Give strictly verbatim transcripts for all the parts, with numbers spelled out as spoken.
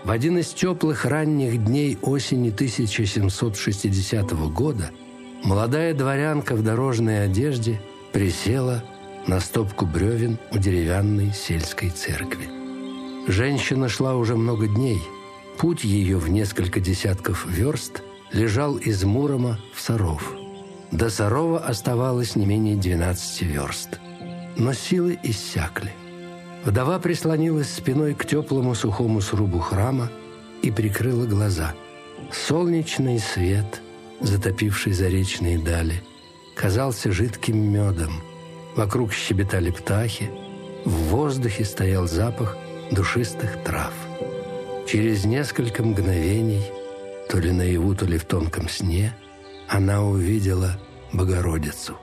В один из теплых ранних дней осени тысяча семьсот шестидесятого года молодая дворянка в дорожной одежде присела на стопку бревен у деревянной сельской церкви. Женщина шла уже много дней. Путь ее в несколько десятков верст лежал из Мурома в Саров. До Сарова оставалось не менее двенадцати верст. Но силы иссякли. Вдова прислонилась спиной к теплому сухому срубу храма и прикрыла глаза. Солнечный свет, затопивший заречные дали, казался жидким медом. Вокруг щебетали птахи, в воздухе стоял запах душистых трав. Через несколько мгновений, то ли наяву, то ли в тонком сне, она увидела Богородицу.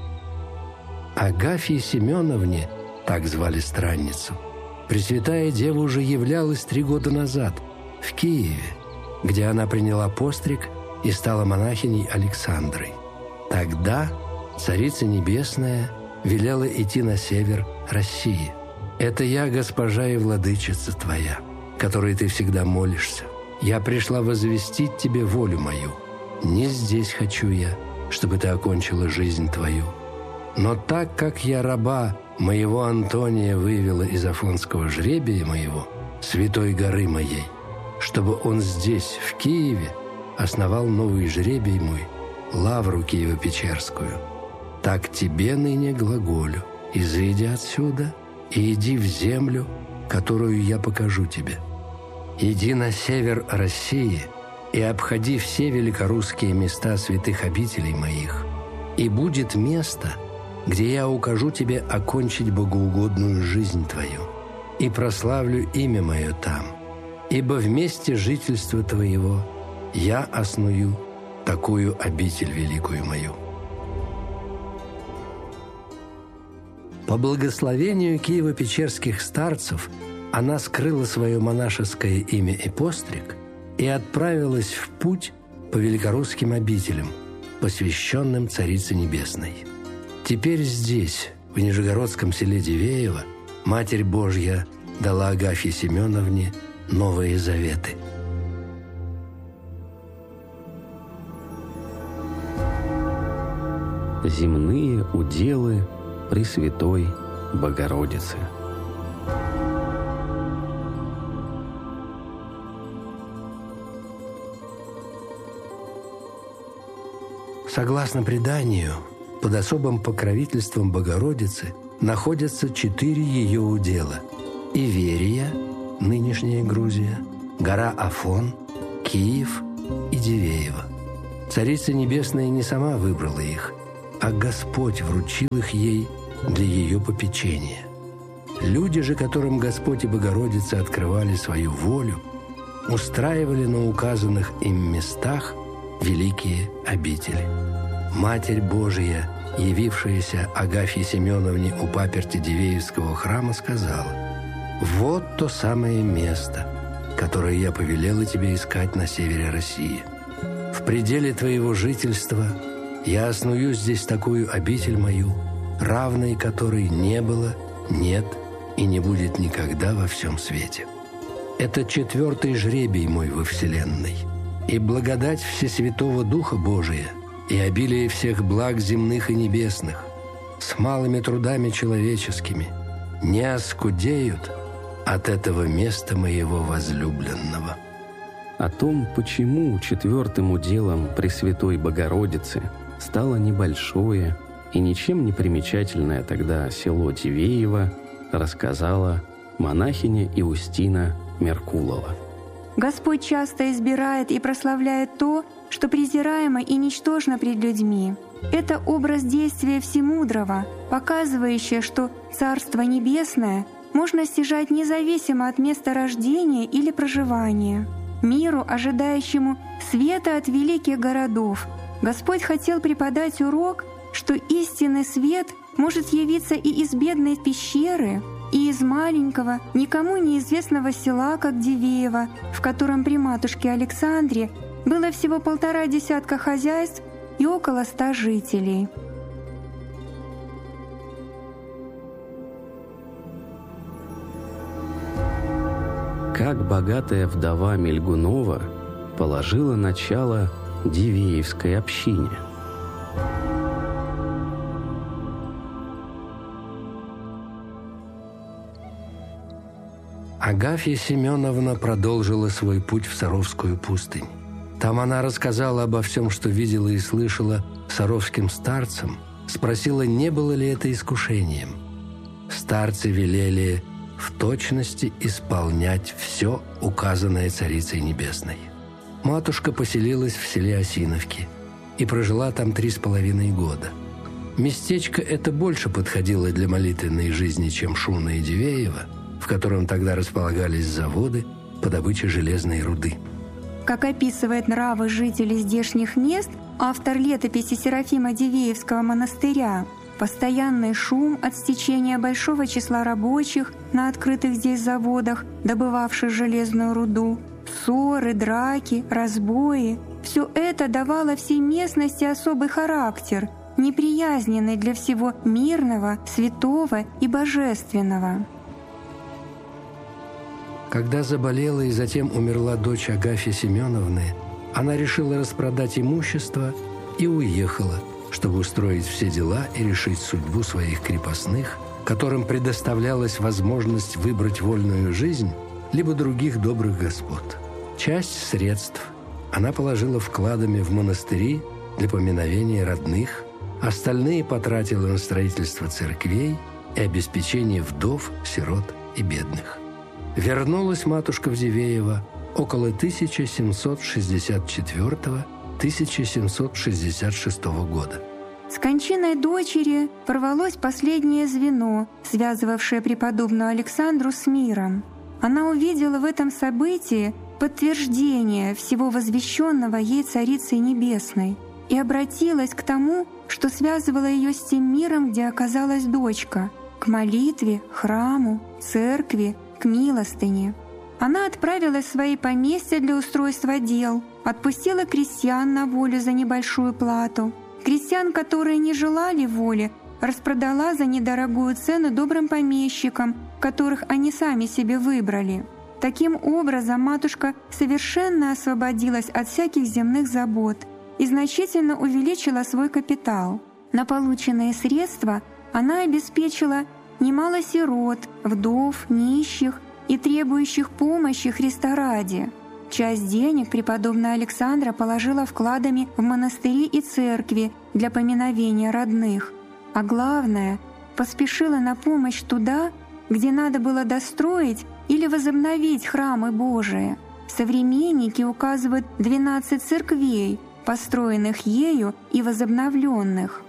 Агафье Семеновне, так звали странницу, Пресвятая Дева уже являлась три года назад в Киеве, где она приняла постриг и стала монахиней Александрой. Тогда Царица Небесная велела идти на север России. «Это я, госпожа и владычица твоя, которой ты всегда молишься. Я пришла возвестить тебе волю мою. Не здесь хочу я, чтобы ты окончила жизнь твою. Но так как я раба моего Антония вывела из афонского жребия моего, святой горы моей, чтобы он здесь, в Киеве, основал новый жребий мой, лавру Киево-Печерскую, так тебе ныне глаголю: изыди отсюда и иди в землю, которую я покажу тебе. Иди на север России и обходи все великорусские места святых обителей моих, и будет место, где я укажу тебе окончить богоугодную жизнь твою, и прославлю имя мое там, ибо в месте жительства твоего я осную такую обитель великую мою». По благословению киево-печерских старцев она скрыла свое монашеское имя и постриг и отправилась в путь по великорусским обителям, посвященным Царице Небесной. Теперь здесь, в нижегородском селе Дивеево, Матерь Божья дала Агафье Семеновне новые заветы. Земные уделы Пресвятой Богородицы. Согласно преданию, под особым покровительством Богородицы находятся четыре ее удела: Иверия, нынешняя Грузия, гора Афон, Киев и Дивеево. Царица Небесная не сама выбрала их, а Господь вручил их ей для ее попечения. Люди же, которым Господь и Богородица открывали свою волю, устраивали на указанных им местах великие обители. Матерь Божия, явившаяся Агафье Семеновне у паперти Дивеевского храма, сказала: «Вот то самое место, которое я повелела тебе искать на севере России. В пределе твоего жительства я осную здесь такую обитель мою, равной которой не было, нет и не будет никогда во всем свете. Это четвертый жребий мой во вселенной, и благодать Всесвятого Духа Божия и обилие всех благ земных и небесных с малыми трудами человеческими не оскудеют от этого места моего возлюбленного». О том, почему четвертым уделом Пресвятой Богородицы стало небольшое и ничем не примечательное тогда село Дивеево, рассказала монахиня Иустина Меркулова. Господь часто избирает и прославляет то, что презираемо и ничтожно пред людьми. Это образ действия Всемудрого, показывающий, что Царство Небесное можно стяжать независимо от места рождения или проживания. Миру, ожидающему света от великих городов, Господь хотел преподать урок, что истинный свет может явиться и из бедной пещеры, и из маленького, никому неизвестного села, как Дивеево, в котором при матушке Александре было всего полтора десятка хозяйств и около ста жителей. как богатая вдова Мельгунова положила начало Дивеевской общине. Агафья Семеновна продолжила свой путь в Саровскую пустынь. Там она рассказала обо всем, что видела и слышала саровским старцам, спросила, не было ли это искушением. Старцы велели в точности исполнять все, указанное Царицей Небесной. Матушка поселилась в селе Осиновки и прожила там три с половиной года. Местечко это больше подходило для молитвенной жизни, чем шумное Дивеево, в котором тогда располагались заводы по добыче железной руды. Как описывает нравы жителей здешних мест автор летописи Серафима Дивеевского монастыря, постоянный шум от стечения большого числа рабочих на открытых здесь заводах, добывавших железную руду, ссоры, драки, разбои – все это давало всей местности особый характер, неприязненный для всего мирного, святого и божественного. Когда заболела и затем умерла дочь Агафьи Семеновны, она решила распродать имущество и уехала, чтобы устроить все дела и решить судьбу своих крепостных, которым предоставлялась возможность выбрать вольную жизнь либо других добрых господ. Часть средств она положила вкладами в монастыри для поминовения родных, остальные потратила на строительство церквей и обеспечение вдов, сирот и бедных. Вернулась матушка в Дивеево около тысяча семьсот шестьдесят четвёртого — тысяча семьсот шестьдесят шестого года. С кончиной дочери порвалось последнее звено, связывавшее преподобную Александру с миром. Она увидела в этом событии подтверждение всего возвещенного ей Царицей Небесной и обратилась к тому, что связывало ее с тем миром, где оказалась дочка, к молитве, храму, церкви, к милостыне. Она отправилась в свои поместья для устройства дел, отпустила крестьян на волю за небольшую плату. Крестьян, которые не желали воли, распродала за недорогую цену добрым помещикам, которых они сами себе выбрали. Таким образом, матушка совершенно освободилась от всяких земных забот и значительно увеличила свой капитал. На полученные средства она обеспечила немало сирот, вдов, нищих и требующих помощи Христа ради. Часть денег преподобная Александра положила вкладами в монастыри и церкви для поминовения родных, а главное, поспешила на помощь туда, где надо было достроить или возобновить храмы Божии. Современники указывают двенадцать церквей, построенных ею и возобновленных.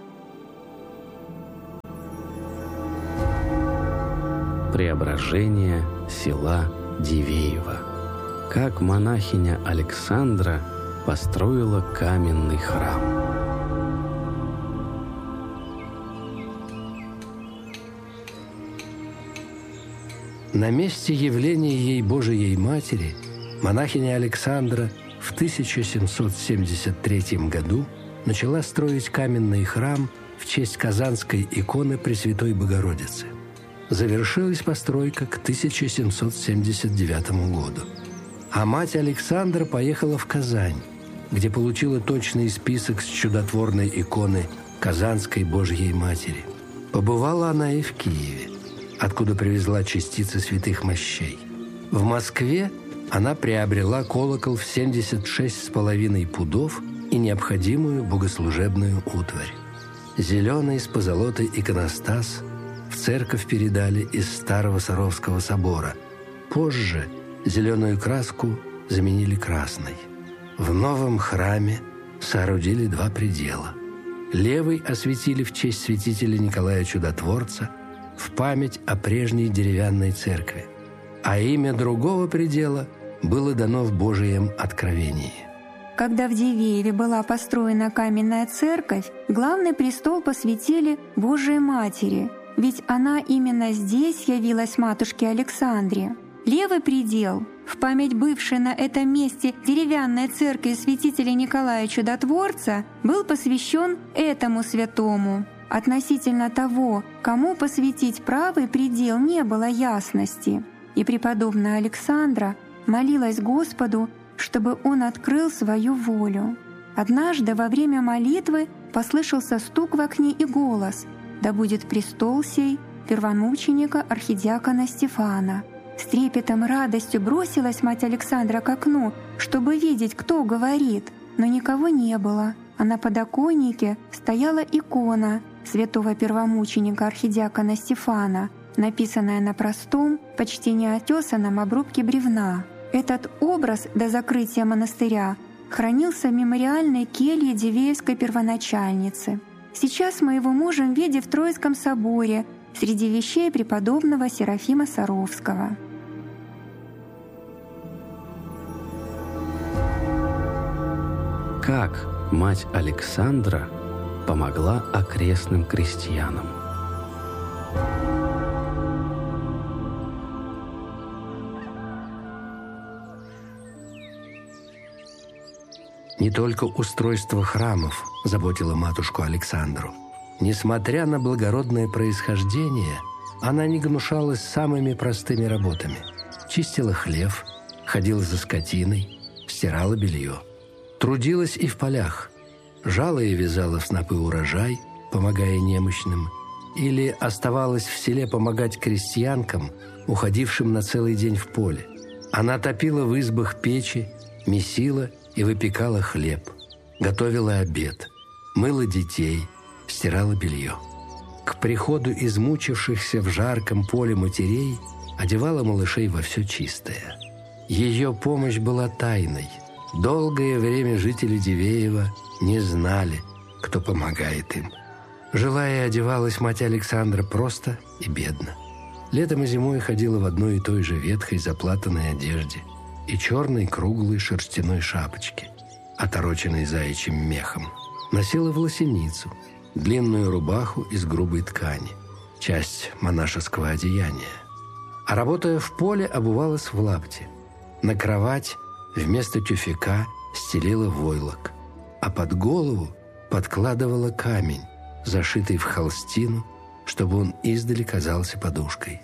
Преображение села Дивеево. Как монахиня Александра построила каменный храм. На месте явления ей Божией Матери монахиня Александра в тысяча семьсот семьдесят третьем году начала строить каменный храм в честь казанской иконы Пресвятой Богородицы. Завершилась постройка к тысяча семьсот семьдесят девятому году. А мать Александра поехала в Казань, где получила точный список с чудотворной иконы Казанской Божьей Матери. Побывала она и в Киеве, откуда привезла частицы святых мощей. В Москве она приобрела колокол в семьдесят шесть с половиной пудов и необходимую богослужебную утварь. Зеленый с позолотой иконостас в церковь передали из Старого Саровского собора. Позже зеленую краску заменили красной. В новом храме соорудили два предела. Левый осветили в честь святителя Николая Чудотворца, в память о прежней деревянной церкви, а имя другого предела было дано в Божием откровении. Когда в Дивееве была построена каменная церковь, главный престол посвятили Божией Матери, ведь она именно здесь явилась матушке Александре. Левый предел, в память бывшей на этом месте деревянной церкви святителя Николая Чудотворца, был посвящен этому святому. Относительно того, кому посвятить правый предел, не было ясности, и преподобная Александра молилась Господу, чтобы Он открыл свою волю. Однажды во время молитвы послышался стук в окне и голос: «Да будет престол сей первомученика архидиакона Стефана». С трепетом и радостью бросилась мать Александра к окну, чтобы видеть, кто говорит, но никого не было, а на подоконнике стояла икона святого первомученика архидиакона Стефана, написанная на простом, почти неотесанном обрубке бревна. Этот образ до закрытия монастыря хранился в мемориальной келье Дивеевской первоначальницы. Сейчас мы его можем видеть в Троицком соборе среди вещей преподобного Серафима Саровского. Как мать Александра помогла окрестным крестьянам? Не только устройство храмов заботило матушку Александру. Несмотря на благородное происхождение, она не гнушалась самыми простыми работами. Чистила хлев, ходила за скотиной, стирала белье. Трудилась и в полях. Жала и вязала в снопы урожай, помогая немощным, или оставалась в селе помогать крестьянкам, уходившим на целый день в поле. Она топила в избах печи, месила и выпекала хлеб, готовила обед, мыла детей, стирала белье. К приходу измучившихся в жарком поле матерей одевала малышей во все чистое. Ее помощь была тайной. Долгое время жители Дивеева не знали, кто помогает им. Жила и одевалась мать Александра просто и бедно. Летом и зимой ходила в одной и той же ветхой заплатанной одежде и черной круглой шерстяной шапочке, отороченной заячьим мехом. Носила волосиницу, длинную рубаху из грубой ткани, часть монашеского одеяния. А работая в поле, обувалась в лапти. На кровать вместо тюфяка стелила войлок, а под голову подкладывала камень, зашитый в холстину, чтобы он издали казался подушкой.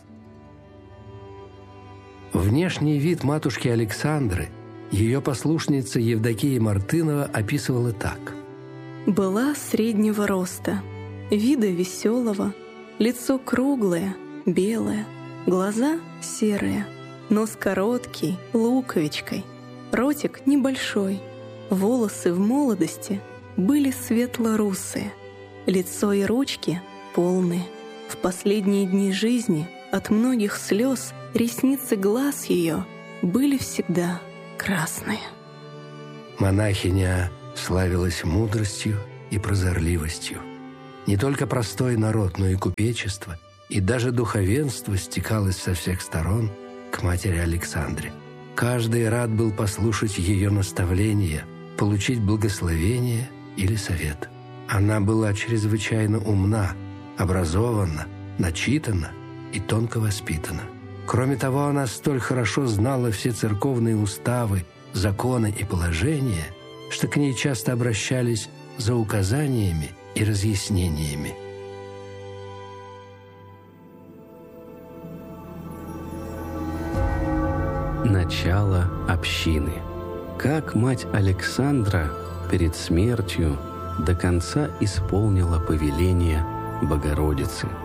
Внешний вид матушки Александры ее послушница Евдокия Мартынова описывала так. «Была среднего роста, вида веселого, лицо круглое, белое, глаза серые, нос короткий, луковичкой, ротик небольшой, волосы в молодости были светло-русые, лицо и ручки полные. В последние дни жизни от многих слез ресницы глаз ее были всегда красные». Монахиня славилась мудростью и прозорливостью. Не только простой народ, но и купечество, и даже духовенство стекалось со всех сторон к матери Александре. Каждый рад был послушать ее наставления, получить благословение или совет. Она была чрезвычайно умна, образована, начитана и тонко воспитана. Кроме того, она столь хорошо знала все церковные уставы, законы и положения, что к ней часто обращались за указаниями и разъяснениями. Начало общины. Как мать Александра перед смертью до конца исполнила повеление Богородицы.